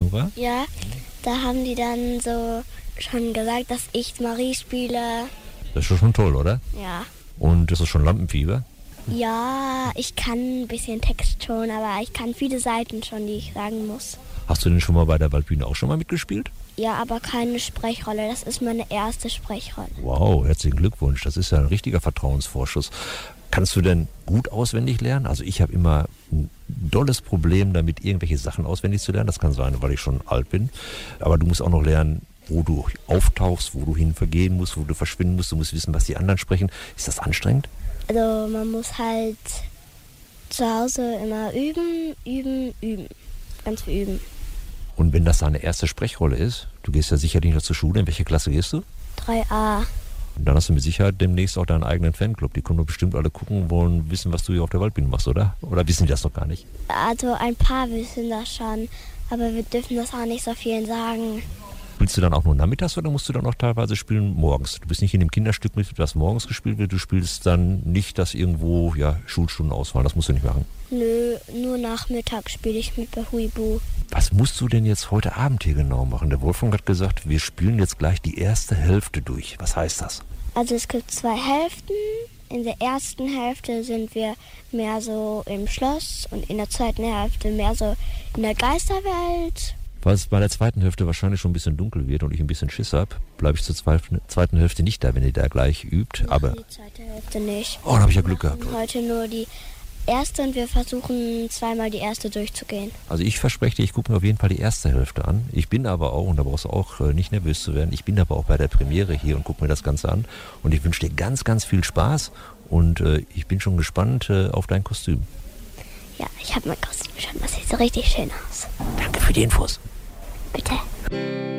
Ausstellung war? Ja, da haben die dann so schon gesagt, dass ich Marie spiele. Das ist schon toll, oder? Ja. Und das ist schon Lampenfieber? Ja, ich kann ein bisschen Text schon, aber ich kann viele Seiten schon, die ich sagen muss. Hast du denn schon mal bei der Waldbühne auch schon mal mitgespielt? Ja, aber keine Sprechrolle. Das ist meine erste Sprechrolle. Wow, herzlichen Glückwunsch. Das ist ja ein richtiger Vertrauensvorschuss. Kannst du denn gut auswendig lernen? Also ich habe immer ein dolles Problem damit, irgendwelche Sachen auswendig zu lernen. Das kann sein, weil ich schon alt bin. Aber du musst auch noch lernen, wo du auftauchst, wo du hin vergehen musst, wo du verschwinden musst. Du musst wissen, was die anderen sprechen. Ist das anstrengend? Also man muss halt zu Hause immer üben. Ganz viel üben. Und wenn das deine erste Sprechrolle ist, du gehst ja sicherlich noch zur Schule. In welche Klasse gehst du? 3a. Und dann hast du mit Sicherheit demnächst auch deinen eigenen Fanclub. Die kommen doch bestimmt alle gucken, wollen wissen, was du hier auf der Waldbühne machst, oder? Oder wissen die das noch gar nicht? Also ein paar wissen das schon, aber wir dürfen das auch nicht so vielen sagen. Spielst du dann auch nur nachmittags oder musst du dann auch teilweise spielen morgens? Du bist nicht in dem Kinderstück mit, das morgens gespielt wird. Du spielst dann nicht, dass irgendwo Schulstunden ausfallen. Das musst du nicht machen. Nö, nur nachmittags spiele ich mit bei Huibu. Was musst du denn jetzt heute Abend hier genau machen? Der Wolfgang hat gesagt, wir spielen jetzt gleich die erste Hälfte durch. Was heißt das? Also es gibt 2 Hälften. In der ersten Hälfte sind wir mehr so im Schloss und in der zweiten Hälfte mehr so in der Geisterwelt. Weil es bei der zweiten Hälfte wahrscheinlich schon ein bisschen dunkel wird und ich ein bisschen Schiss habe, bleibe ich zur zweiten Hälfte nicht da, wenn ihr da gleich übt. Aber Die zweite Hälfte nicht. oh, da habe ich ja Glück gehabt. Heute nur die erste und wir versuchen 2-mal die erste durchzugehen. Also ich verspreche dir, ich gucke mir auf jeden Fall die erste Hälfte an. Ich bin aber auch, und da brauchst du auch nicht nervös zu werden, ich bin aber auch bei der Premiere hier und gucke mir das Ganze an. Und ich wünsche dir ganz, ganz viel Spaß und ich bin schon gespannt auf dein Kostüm. Ja, ich habe mein Kostüm schon. Das sieht so richtig schön aus. Danke für die Infos. Bitte.